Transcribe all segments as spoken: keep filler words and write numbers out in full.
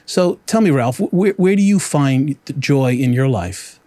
So tell me, Ralph, where, where do you find the joy in your life?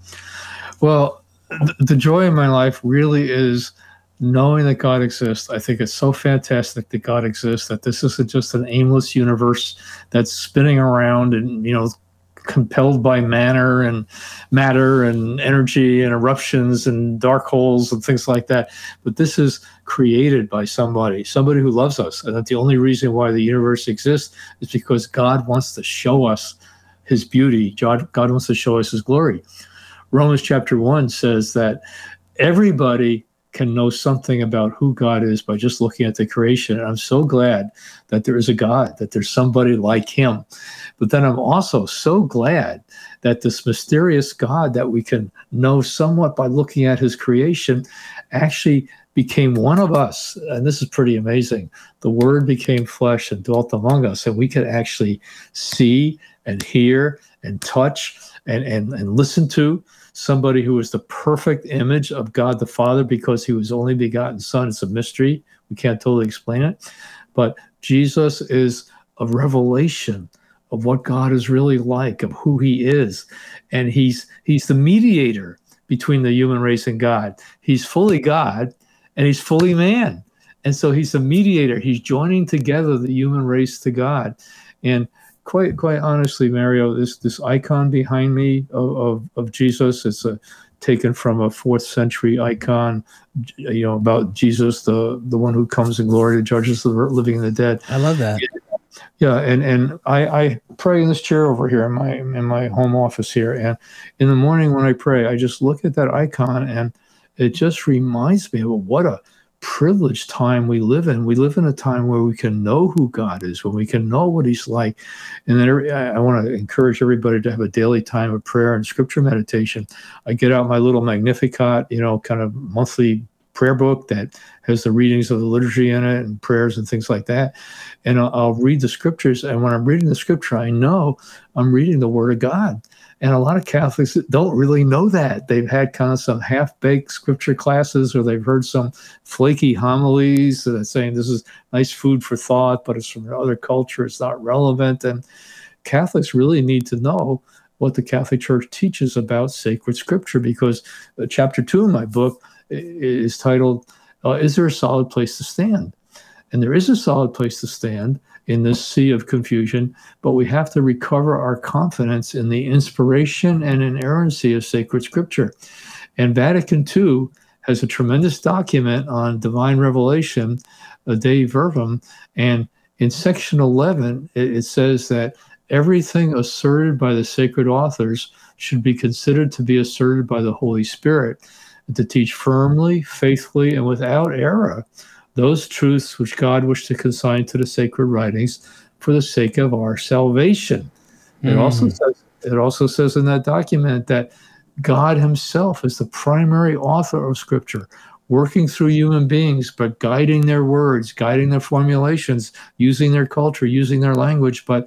Well, th- the joy in my life really is knowing that God exists. I think it's so fantastic that God exists, that this isn't just an aimless universe that's spinning around and, you know, compelled by matter and matter and energy and eruptions and dark holes and things like that. But this is created by somebody, somebody who loves us. And that the only reason why the universe exists is because God wants to show us his beauty. God, God wants to show us his glory. Romans chapter one says that everybody can know something about who God is by just looking at the creation. And I'm so glad that there is a God, that there's somebody like him. But then I'm also so glad that this mysterious God that we can know somewhat by looking at his creation actually became one of us. And this is pretty amazing. The Word became flesh and dwelt among us, and we could actually see and hear and touch and, and, and listen to somebody who is the perfect image of God the Father, because he was only begotten Son. It's a mystery. We can't totally explain it. But Jesus is a revelation of what God is really like, of who he is. And he's he's the mediator between the human race and God. He's fully God and he's fully man. And so he's the mediator. He's joining together the human race to God. And quite quite honestly, Mario, this this icon behind me of, of, of Jesus, it's a, taken from a fourth century icon, you know, about Jesus, the, the one who comes in glory to judge the living and the dead. I love that. Yeah, and and I, I pray in this chair over here in my in my home office here, and in the morning when I pray, I just look at that icon, and it just reminds me of what a privileged time we live in. We live in a time where we can know who God is, when we can know what he's like. And then every, I, I want to encourage everybody to have a daily time of prayer and scripture meditation. I get out my little Magnificat, you know, kind of monthly prayer book that has the readings of the liturgy in it and prayers and things like that. And I'll, I'll read the scriptures. And when I'm reading the scripture, I know I'm reading the Word of God. And a lot of Catholics don't really know that. They've had kind of some half-baked scripture classes, or they've heard some flaky homilies that are saying this is nice food for thought, but it's from another culture, it's not relevant. And Catholics really need to know what the Catholic Church teaches about sacred scripture, because uh, chapter two in my book is titled, uh, Is There a Solid Place to Stand? And there is a solid place to stand in this sea of confusion, but we have to recover our confidence in the inspiration and inerrancy of sacred scripture. And Vatican two has a tremendous document on divine revelation, a Dei Verbum, and in section eleven, it, it says that everything asserted by the sacred authors should be considered to be asserted by the Holy Spirit, and to teach firmly, faithfully, and without error those truths which God wished to consign to the sacred writings for the sake of our salvation. Mm. It also says, it also says in that document that God himself is the primary author of Scripture, working through human beings, but guiding their words, guiding their formulations, using their culture, using their language, but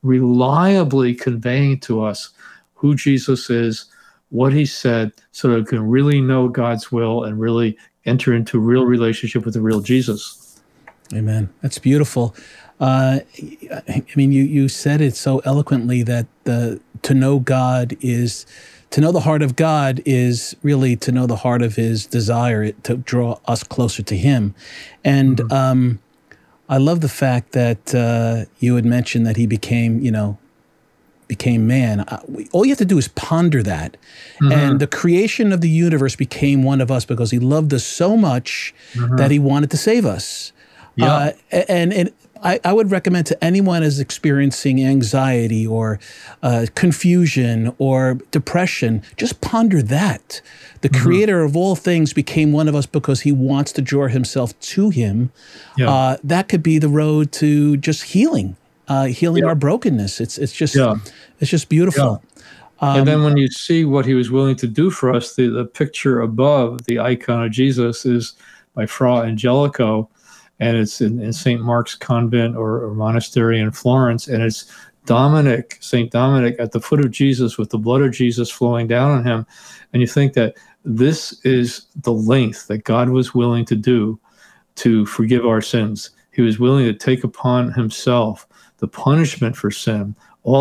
reliably conveying to us who Jesus is, what he said, so that we can really know God's will and really enter into real relationship with the real Jesus. Amen. That's beautiful. Uh, I mean, you, you said it so eloquently that the, to know God is, to know the heart of God is really to know the heart of his desire to draw us closer to him. And mm-hmm. um, I love the fact that uh, you had mentioned that he became, you know, became man. Uh, we, all you have to do is ponder that. Mm-hmm. And the creation of the universe became one of us because he loved us so much mm-hmm. that he wanted to save us. Yeah. Uh, and and I, I would recommend to anyone who's experiencing anxiety or uh, confusion or depression, just ponder that. The mm-hmm. creator of all things became one of us because he wants to draw himself to him. Yeah. Uh, that could be the road to just healing. Uh, healing yeah. our brokenness. It's it's just yeah. it's just beautiful. Yeah. Um, and then when you see what he was willing to do for us, the, the picture above the icon of Jesus is by Fra Angelico, and it's in, in Saint Mark's convent or, or monastery in Florence, and it's Dominic, Saint Dominic at the foot of Jesus with the blood of Jesus flowing down on him. And you think that this is the length that God was willing to do to forgive our sins. He was willing to take upon himself the punishment for sin,